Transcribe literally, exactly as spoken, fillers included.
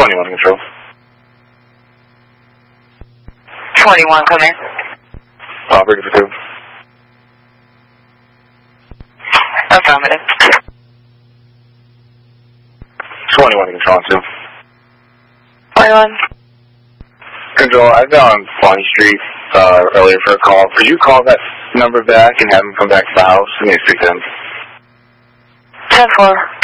twenty-one control. twenty-one, come in. Operator for two. Affirmative. twenty-one control two. twenty-one. Control, I got on Bonnie Street uh, earlier for a call. Could you call that number back and have him come back to the house? I need to speak to him. ten four.